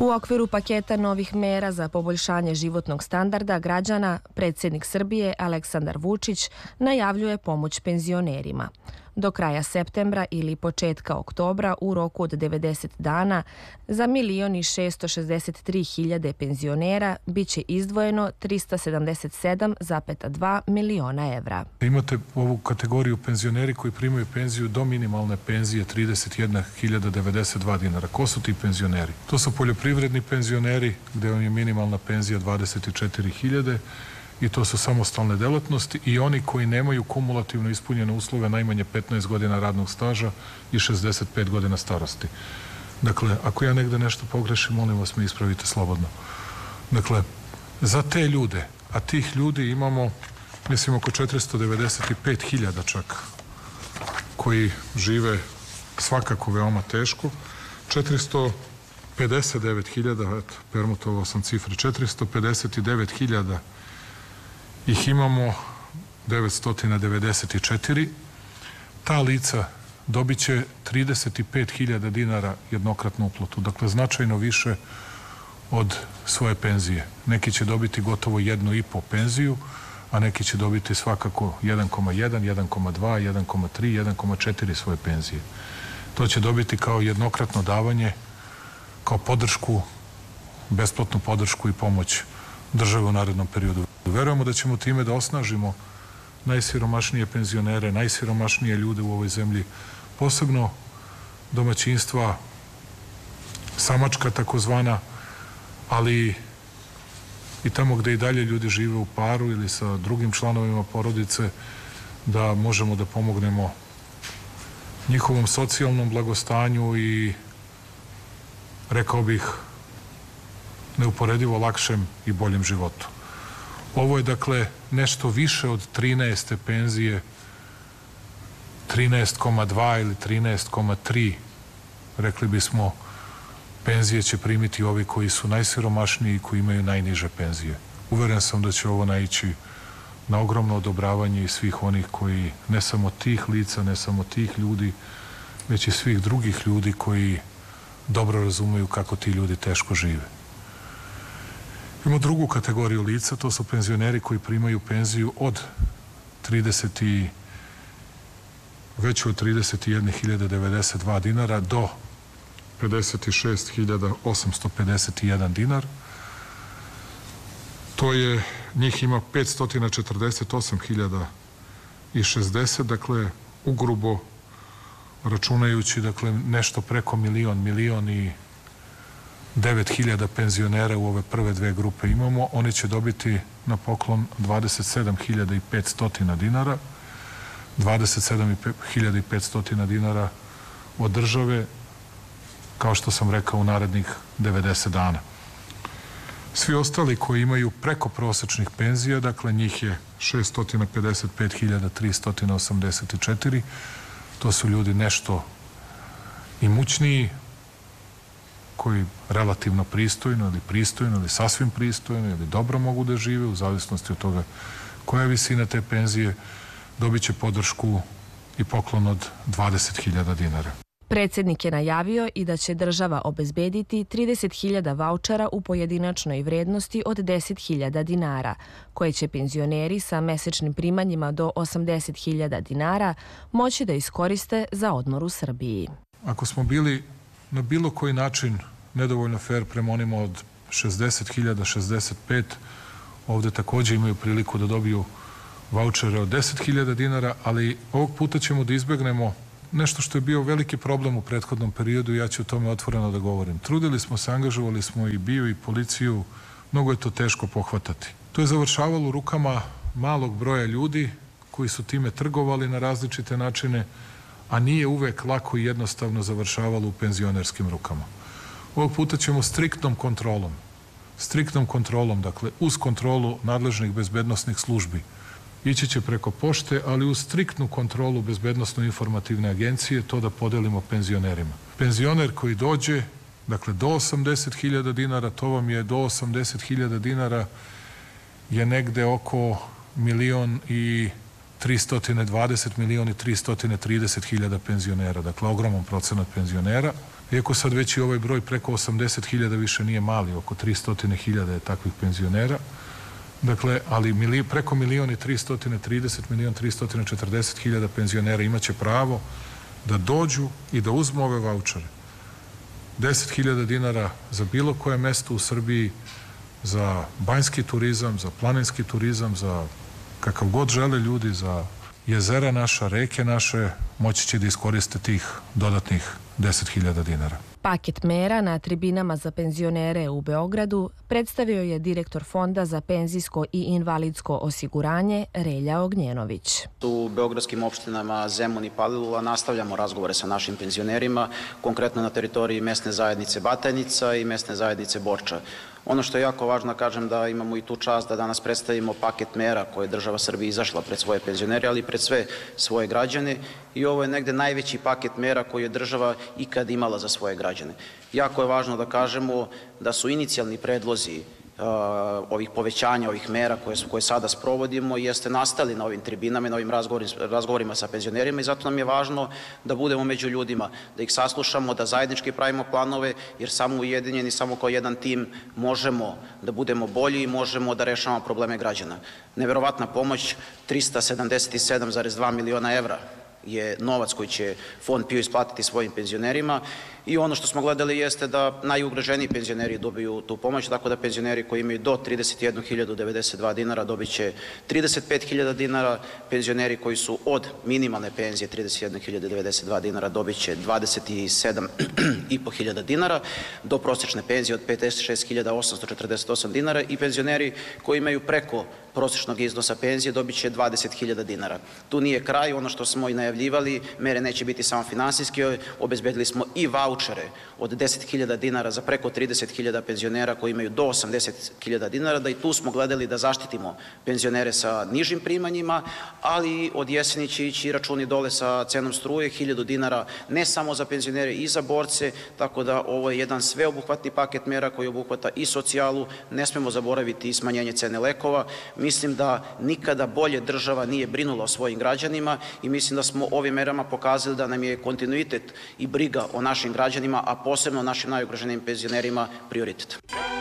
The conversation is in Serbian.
U okviru paketa novih mera za poboljšanje životnog standarda građana, predsjednik Srbije Aleksandar Vučić najavljuje pomoć penzionerima. Do kraja septembra ili početka oktobra u roku od 90 dana za 1.663.000 penzionera bit će izdvojeno 377,2 miliona evra. Imate ovu kategoriju penzioneri koji primaju penziju do minimalne penzije 31.092 dinara. Ko su ti penzioneri? To su poljoprivredni penzioneri gde vam je minimalna penzija 24.000 i to su samostalne delatnosti i oni koji nemaju kumulativno ispunjene uslove najmanje 15 godina radnog staža i 65 godina starosti. Dakle, ako ja negde nešto pogrešim, molim vas me ispravite slobodno. Dakle, za te ljude, a tih ljudi imamo, mislim, oko 495.000 čak, koji žive svakako veoma teško, 459.000, eto, permutovao sam cifre, 459.000 ih imamo 994. Ta lica dobit će 35.000 dinara jednokratnu uplatu, dakle značajno više od svoje penzije. Neki će dobiti gotovo 1,5 penziju, a neki će dobiti svakako 1,1, 1,2, 1,3, 1,4 svoje penzije. To će dobiti kao jednokratno davanje, kao podršku, besplatnu podršku i pomoć države u narednom periodu. Verujemo da ćemo time da osnažimo najsiromašnije penzionere, najsiromašnije ljude u ovoj zemlji, posebno domaćinstva, samačka takozvana, ali i tamo gde i dalje ljudi žive u paru ili sa drugim članovima porodice, da možemo da pomognemo njihovom socijalnom blagostanju i, rekao bih, neuporedivo lakšem i boljem životu. Ovo je, dakle, nešto više od 13. penzije, 13,2 ili 13,3, rekli bismo, penzije će primiti ovi koji su najsiromašniji i koji imaju najniže penzije. Uveren sam da će ovo naići na ogromno odobravanje i svih onih koji, ne samo tih lica, ne samo tih ljudi, već i svih drugih ljudi koji dobro razumeju kako ti ljudi teško žive. Imamo drugu kategoriju lica, to su penzioneri koji primaju penziju od veću od 31.092 dinara do 56.851 dinar. To je, njih ima 548.060, dakle, ugrubo računajući, dakle, nešto preko milion i 9.000 penzionera u ove prve dve grupe imamo. Oni će dobiti na poklon 27.500 dinara, 27.500 dinara od države, kao što sam rekao, u narednih 90 dana. Svi ostali koji imaju preko prosečnih penzija, dakle njih je 655.384, to su ljudi nešto imućniji, koji relativno pristojno ili sasvim pristojno ili dobro mogu da žive, u zavisnosti od toga koja je visina te penzije, dobit će podršku i poklon od 20.000 dinara. Predsjednik je najavio i da će država obezbediti 30.000 vaučera u pojedinačnoj vrednosti od 10.000 dinara, koje će penzioneri sa mesečnim primanjima do 80.000 dinara moći da iskoriste za odmor u Srbiji. Ako smo bili na bilo koji način nedovoljno fair prema onima od 60.000, 65, ovde takođe imaju priliku da dobiju vaučere od 10.000 dinara, ali ovog puta ćemo da izbegnemo nešto što je bio veliki problem u prethodnom periodu i ja ću o tome otvoreno da govorim. Trudili smo se, angažovali smo i BIA i policiju, mnogo je to teško pohvatati. To je završavalo u rukama malog broja ljudi koji su time trgovali na različite načine, a nije uvek lako i jednostavno završavalo u penzionerskim rukama. Ovog puta ćemo striktnom kontrolom, dakle uz kontrolu nadležnih bezbednosnih službi, ići će preko pošte, ali uz striktnu kontrolu bezbednosno-informativne agencije to da podelimo penzionerima. Penzioner koji dođe, dakle do 80.000 dinara, to vam je do 80.000 dinara je negde oko 1.320.000, 1.330.000 penzionera, dakle ogroman procenat penzionera. Iako sad već i ovaj broj preko 80.000 više nije mali, oko 300.000 je takvih penzionera. Dakle, ali preko 1.340.000 penzionera imaće pravo da dođu i da uzmu ove vaučere. 10.000 dinara za bilo koje mesto u Srbiji, za banjski turizam, za planinski turizam, za kakav god žele ljudi, za jezera naša, reke naše, moći će da iskoriste tih dodatnih 10.000 dinara. Paket mera na tribinama za penzionere u Beogradu predstavio je direktor Fonda za penzijsko i invalidsko osiguranje Relja Ognjenović. U beogradskim opštinama Zemun i Palilula nastavljamo razgovore sa našim penzionerima, konkretno na teritoriji mesne zajednice Batajnica i mesne zajednice Borča. Ono što je jako važno da kažem da imamo i tu čast da danas predstavimo paket mera koje je država Srbije izašla pred svoje penzionere, ali i pred sve svoje građane i ovo je negde najveći paket mera koji je država ikad imala za svoje građane. Jako je važno da kažemo da su inicijalni predlozi ovih povećanja, ovih mera koje sada sprovodimo, jeste nastali na ovim tribinama i na ovim razgovorima sa penzionerima i zato nam je važno da budemo među ljudima, da ih saslušamo, da zajednički pravimo planove, jer samo ujedinjeni, samo kao jedan tim možemo da budemo bolji i možemo da rešavamo probleme građana. Neverovatna pomoć, 377,2 miliona evra je novac koji će Fond PIO isplatiti svojim penzionerima i ono što smo gledali jeste da najugroženiji penzioneri dobiju tu pomoć, tako da penzioneri koji imaju do 31.092 dinara dobit će 35.000 dinara, penzioneri koji su od minimalne penzije 31.092 dinara dobit će 27.500 dinara, do prosječne penzije od 56.848 dinara i penzioneri koji imaju preko prosječnog iznosa penzije dobit će 20.000 dinara. Tu nije kraj, ono što smo i najavljivali, mere neće biti samo finansijske, obezbedili smo i vaučere od 10.000 dinara za preko 30.000 penzionera koji imaju do 80.000 dinara, da i tu smo gledali da zaštitimo penzionere sa nižim primanjima, ali od jeseni će ići računi dole sa cenom struje, 1.000 dinara ne samo za penzionere i za borce, tako da ovo je jedan sveobuhvatni paket mera koji obuhvata i socijalu, ne smemo zaboraviti i smanjenje cene lekova. Mislim da nikada bolje država nije brinula o svojim građanima i mislim da smo ovim merama pokazali da nam je kontinuitet i briga o našim građanima, a posebno našim najugroženijim penzionerima prioritet.